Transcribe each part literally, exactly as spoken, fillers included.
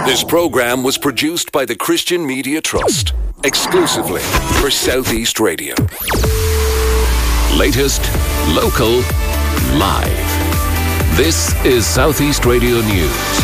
This programme was produced by the Christian Media Trust, exclusively for Southeast Radio. Latest, local, live. This is Southeast Radio News.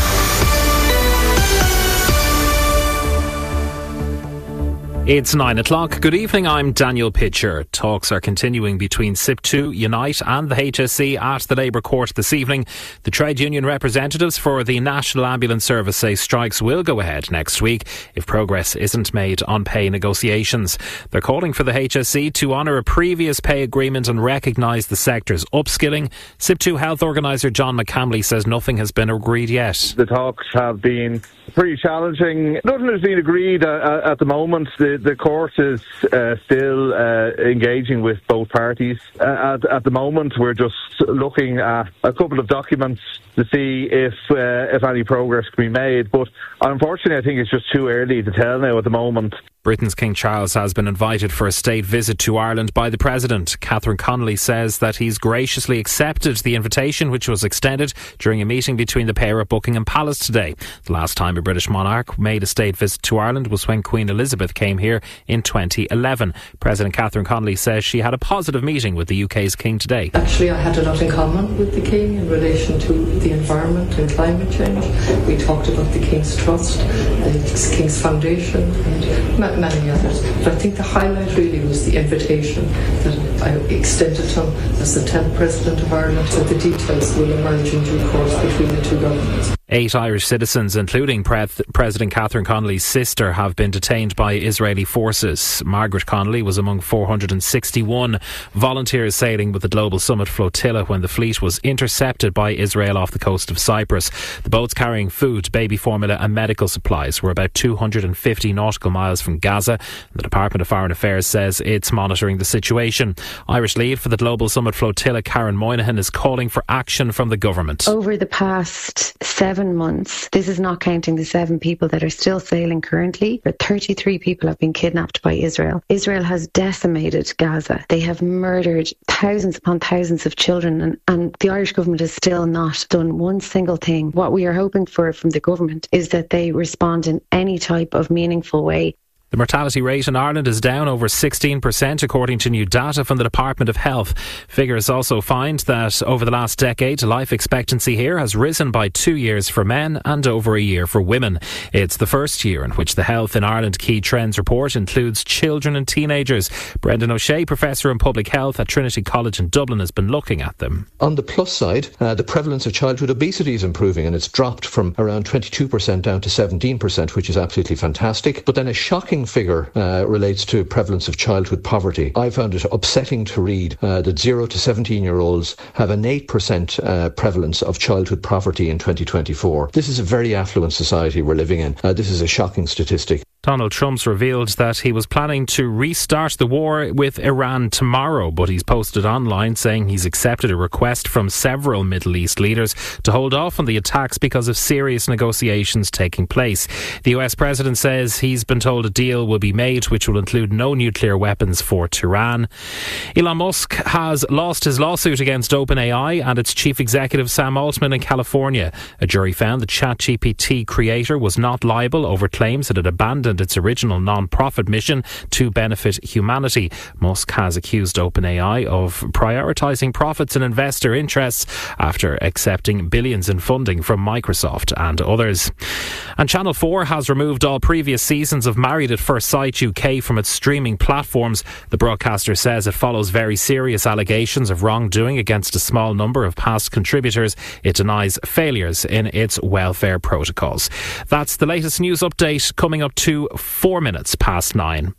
It's nine o'clock. Good evening, I'm Daniel Pitcher. Talks are continuing between S I P two, Unite and the H S C at the Labour Court this evening. The trade union representatives for the National Ambulance Service say strikes will go ahead next week if progress isn't made on pay negotiations. They're calling for the H S C to honour a previous pay agreement and recognise the sector's upskilling. S I P two Health Organiser John McCamley says nothing has been agreed yet. The talks have been pretty challenging. Nothing has been agreed uh, at the moment. The, the court is uh, still uh, engaging with both parties. Uh, at, at the moment, we're just looking at a couple of documents to see if uh, if any progress can be made. But unfortunately, I think it's just too early to tell now at the moment. Britain's King Charles has been invited for a state visit to Ireland by the President. Catherine Connolly says that he's graciously accepted the invitation, which was extended during a meeting between the pair at Buckingham Palace today. The last time a British monarch made a state visit to Ireland was when Queen Elizabeth came here in twenty eleven. President Catherine Connolly says she had a positive meeting with the U K's King today. Actually, I had a lot in common with the King in relation to the environment and climate change. We talked about the King's Trust, the King's Foundation and many others. But I think the highlight really was the invitation that I extended to him as the tenth President of Ireland, so the details will emerge in due course between the two governments. Eight Irish citizens, including Pre- President Catherine Connolly's sister, have been detained by Israeli forces. Margaret Connolly was among four hundred sixty-one volunteers sailing with the Global Summit flotilla when the fleet was intercepted by Israel off the coast of Cyprus. The boats carrying food, baby formula and medical supplies were about two hundred fifty nautical miles from Gaza. The Department of Foreign Affairs says it's monitoring the situation. Irish lead for the Global Summit flotilla, Karen Moynihan, is calling for action from the government. Over the past seven months, this is not counting the seven people that are still sailing currently, but thirty-three people have been kidnapped by Israel. Israel has decimated Gaza. They have murdered thousands upon thousands of children, and, and the Irish government has still not done one single thing. What we are hoping for from the government is that they respond in any type of meaningful way. The mortality rate in Ireland is down over sixteen percent according to new data from the Department of Health. Figures also find that over the last decade, life expectancy here has risen by two years for men and over a year for women. It's the first year in which the Health in Ireland Key Trends report includes children and teenagers. Brendan O'Shea, Professor in Public Health at Trinity College in Dublin, has been looking at them. On the plus side, uh, the prevalence of childhood obesity is improving, and it's dropped from around twenty-two percent down to seventeen percent, which is absolutely fantastic. But then a shocking figure uh, relates to prevalence of childhood poverty. I found it upsetting to read uh, that zero to seventeen year olds have an eight percent uh, prevalence of childhood poverty in twenty twenty-four. This is a very affluent society we're living in. Uh, this is a shocking statistic. Donald Trump's revealed that he was planning to restart the war with Iran tomorrow, but he's posted online saying he's accepted a request from several Middle East leaders to hold off on the attacks because of serious negotiations taking place. The U S president says he's been told a deal will be made which will include no nuclear weapons for Tehran. Elon Musk has lost his lawsuit against OpenAI and its chief executive Sam Altman in California. A jury found the ChatGPT creator was not liable over claims that it abandoned its original non-profit mission to benefit humanity. Musk has accused OpenAI of prioritising profits and investor interests after accepting billions in funding from Microsoft and others. And Channel four has removed all previous seasons of Married at First Sight U K from its streaming platforms. The broadcaster says it follows very serious allegations of wrongdoing against a small number of past contributors. It denies failures in its welfare protocols. That's the latest news update, coming up to four minutes past nine.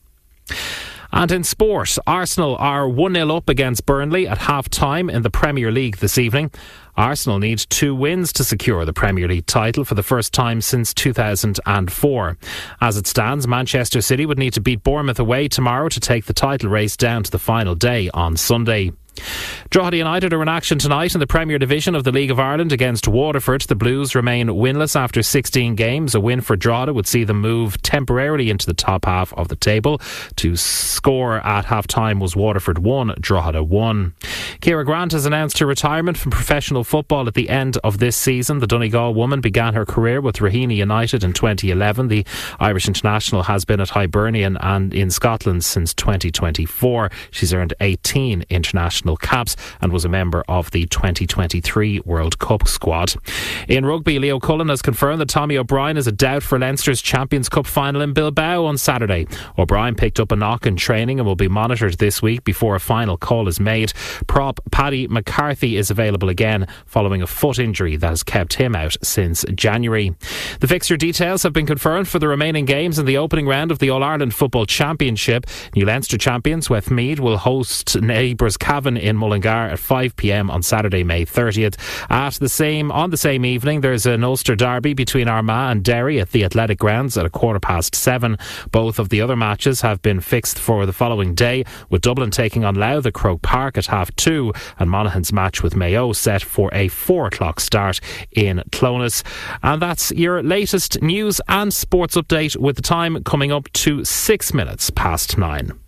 And in sport, Arsenal are one nil up against Burnley at half-time in the Premier League this evening. Arsenal need two wins to secure the Premier League title for the first time since two thousand four. As it stands, Manchester City would need to beat Bournemouth away tomorrow to take the title race down to the final day on Sunday. Drogheda United are in action tonight in the Premier Division of the League of Ireland against Waterford. The Blues remain winless after sixteen games. A win for Drogheda would see them move temporarily into the top half of the table. To score at half-time was Waterford one, Drogheda one. Ciara Grant has announced her retirement from professional football at the end of this season. The Donegal woman began her career with Raheny United in twenty eleven. The Irish international has been at Hibernian and in Scotland since twenty twenty-four. She's earned eighteen international caps and was a member of the twenty twenty-three World Cup squad. In rugby, Leo Cullen has confirmed that Tommy O'Brien is a doubt for Leinster's Champions Cup final in Bilbao on Saturday. O'Brien picked up a knock in training and will be monitored this week before a final call is made. Prop Paddy McCarthy is available again following a foot injury that has kept him out since January. The fixture details have been confirmed for the remaining games in the opening round of the All-Ireland Football Championship. New Leinster champions Westmeath will host neighbours Cavan in Mullingar at five p m on Saturday, May thirtieth. At the same on the same evening, there's an Ulster derby between Armagh and Derry at the Athletic Grounds at a quarter past seven. Both of the other matches have been fixed for the following day, with Dublin taking on Louth at Croke Park at half two, and Monaghan's match with Mayo set for a four o'clock start in Clones. And that's your latest news and sports update, with the time coming up to six minutes past nine.